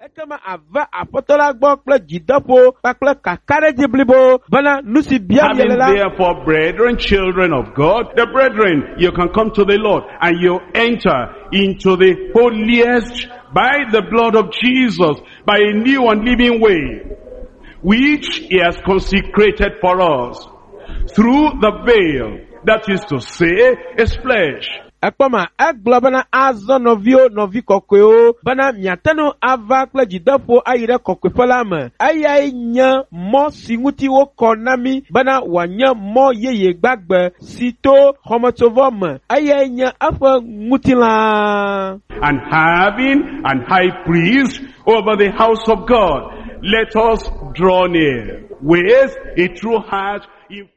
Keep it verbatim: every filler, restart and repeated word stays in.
Ekema ava apotola gbɔ kple dzideƒo kpakple kakaɖedzi blibo bena nu si bia Having miele la. therefore brethren, children of God, the brethren, you can come to the Lord and you enter into the holiest by the blood of Jesus, by a new and living way, which he has consecrated for us through the veil, that is to say, his flesh. Ekpɔma egblɔ bena azɔ nɔviwo nɔvi kɔkɔewo bena miateno ava kple dzideƒo ayi ɖe kɔkɔeƒe la me. Eyae nye mɔ si ŋuti wokɔ na mi bena wòanye mɔ yeye gbagbe si to xɔmetsovɔ me. Eyae nye eƒe ŋutilã. And having an high priest over the house of God, let us draw near with a true heart in